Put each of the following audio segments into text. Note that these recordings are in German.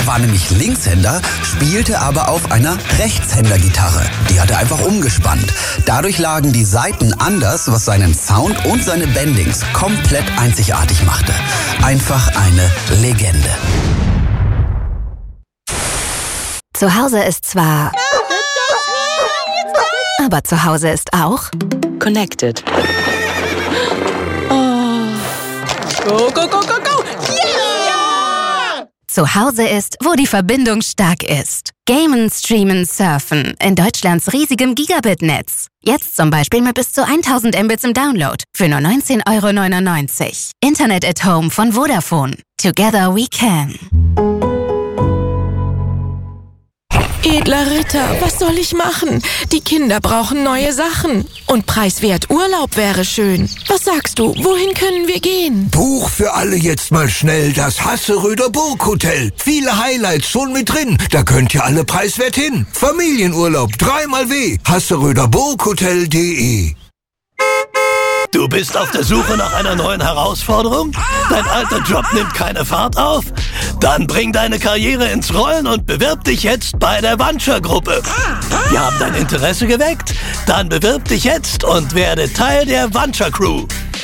war nämlich Linkshänder, spielte aber auf einer Rechtshänder-Gitarre. Die hat er einfach umgespannt. Dadurch lagen die Saiten anders, was seinen Sound und seine Bendings komplett einzigartig machte. Einfach eine Legende. Zu Hause ist zwar... Aber zu Hause ist auch... Connected. Go, go, go, go, go! Yeah! Zu Hause ist, wo die Verbindung stark ist. Gamen, Streamen, Surfen in Deutschlands riesigem Gigabit-Netz. Jetzt zum Beispiel mit bis zu 1000 Mbits im Download für nur 19,99 €. Internet at Home von Vodafone. Together we can. Edler Ritter, was soll ich machen? Die Kinder brauchen neue Sachen. Und preiswert Urlaub wäre schön. Was sagst du, wohin können wir gehen? Buch für alle jetzt mal schnell das Hasseröder Burghotel. Viele Highlights schon mit drin. Da könnt ihr alle preiswert hin. Familienurlaub 3x W. hasseröderburghotel.de. Du bist auf der Suche nach einer neuen Herausforderung? Dein alter Job nimmt keine Fahrt auf? Dann bring deine Karriere ins Rollen und bewirb dich jetzt bei der Vanture-Gruppe. Wir haben dein Interesse geweckt? Dann bewirb dich jetzt und werde Teil der Vanture-Crew.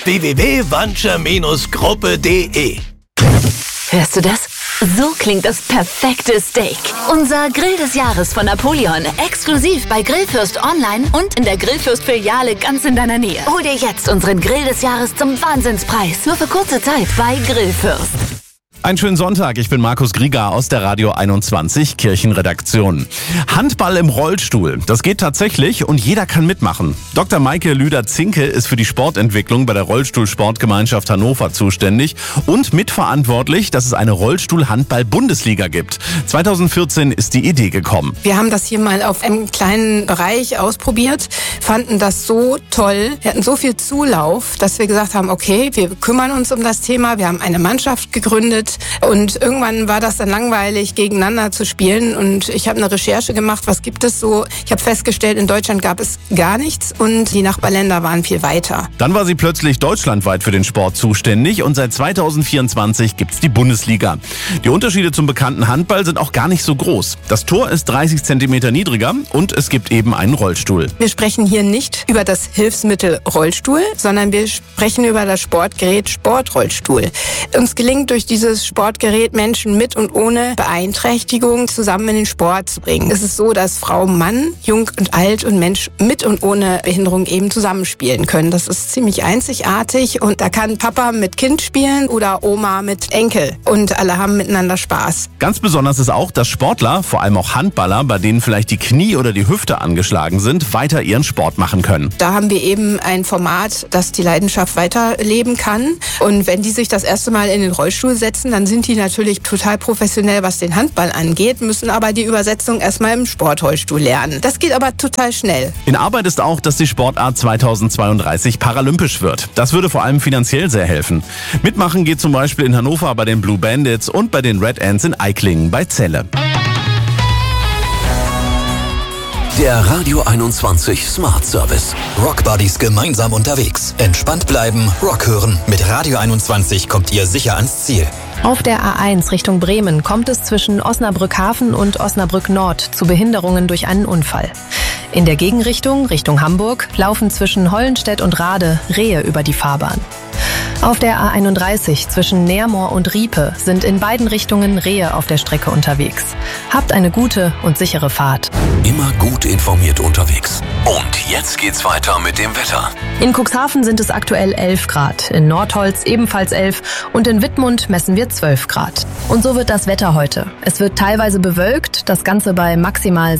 www.vanture-gruppe.de. Hörst du das? So klingt das perfekte Steak. Unser Grill des Jahres von Napoleon. Exklusiv bei Grillfürst online und in der Grillfürst-Filiale ganz in deiner Nähe. Hol dir jetzt unseren Grill des Jahres zum Wahnsinnspreis. Nur für kurze Zeit bei Grillfürst. Einen schönen Sonntag, ich bin Markus Grieger aus der Radio 21 Kirchenredaktion. Handball im Rollstuhl, das geht tatsächlich und jeder kann mitmachen. Dr. Maike Lüder-Zinke ist für die Sportentwicklung bei der Rollstuhlsportgemeinschaft Hannover zuständig und mitverantwortlich, dass es eine Rollstuhl-Handball-Bundesliga gibt. 2014 ist die Idee gekommen. Wir haben das hier mal auf einem kleinen Bereich ausprobiert, fanden das so toll, wir hatten so viel Zulauf, dass wir gesagt haben, okay, wir kümmern uns um das Thema, wir haben eine Mannschaft gegründet. Und irgendwann war das dann langweilig, gegeneinander zu spielen. Und ich habe eine Recherche gemacht, was gibt es so. Ich habe festgestellt, in Deutschland gab es gar nichts und die Nachbarländer waren viel weiter. Dann war sie plötzlich deutschlandweit für den Sport zuständig und seit 2024 gibt's die Bundesliga. Die Unterschiede zum bekannten Handball sind auch gar nicht so groß. Das Tor ist 30 Zentimeter niedriger und es gibt eben einen Rollstuhl. Wir sprechen hier nicht über das Hilfsmittel Rollstuhl, sondern wir sprechen über das Sportgerät Sportrollstuhl. Uns gelingt durch dieses Sportgerät Menschen mit und ohne Beeinträchtigung zusammen in den Sport zu bringen. Es ist so, dass Frau, Mann, Jung und Alt und Mensch mit und ohne Behinderung eben zusammenspielen können. Das ist ziemlich einzigartig und da kann Papa mit Kind spielen oder Oma mit Enkel und alle haben miteinander Spaß. Ganz besonders ist auch, dass Sportler, vor allem auch Handballer, bei denen vielleicht die Knie oder die Hüfte angeschlagen sind, weiter ihren Sport machen können. Da haben wir eben ein Format, das die Leidenschaft weiterleben kann und wenn die sich das erste Mal in den Rollstuhl setzen, dann sind die natürlich total professionell, was den Handball angeht, müssen aber die Übersetzung erstmal im Sportrollstuhl lernen. Das geht aber total schnell. In Arbeit ist auch, dass die Sportart 2032 paralympisch wird. Das würde vor allem finanziell sehr helfen. Mitmachen geht zum Beispiel in Hannover bei den Blue Bandits und bei den Red Ants in Eiklingen bei Celle. Der Radio 21 Smart Service. Rock Buddies gemeinsam unterwegs. Entspannt bleiben, Rock hören. Mit Radio 21 kommt ihr sicher ans Ziel. Auf der A1 Richtung Bremen kommt es zwischen Osnabrück-Hafen und Osnabrück-Nord zu Behinderungen durch einen Unfall. In der Gegenrichtung, Richtung Hamburg, laufen zwischen Hollenstedt und Rade Rehe über die Fahrbahn. Auf der A31 zwischen Neermoor und Riepe sind in beiden Richtungen Rehe auf der Strecke unterwegs. Habt eine gute und sichere Fahrt. Immer gut informiert unterwegs. Und jetzt geht's weiter mit dem Wetter. In Cuxhaven sind es aktuell 11 Grad, in Nordholz ebenfalls 11 und in Wittmund messen wir 12 Grad. Und so wird das Wetter heute. Es wird teilweise bewölkt, das Ganze bei maximal